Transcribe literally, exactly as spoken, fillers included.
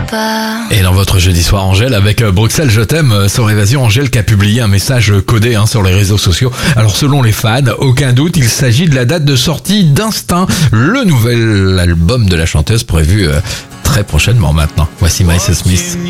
pas. Et dans votre jeudi soir, Angèle, avec euh, Bruxelles Je t'aime, euh, sur Évasion, Angèle qui a publié un message codé hein, sur les réseaux sociaux. Alors selon les fans, aucun doute, il s'agit de la date de sortie d'Instinct, le nouvel album de la chanteuse prévu euh, très prochainement maintenant. Voici Miles Smith.